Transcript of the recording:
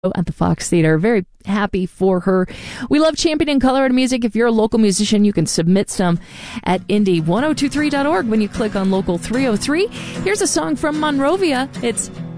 at the Fox Theater. Very happy for her. We love championing Colorado music. If you're a local musician, you can submit some at indie1023.org when you click on Local 303. Here's a song from Monrovia. It's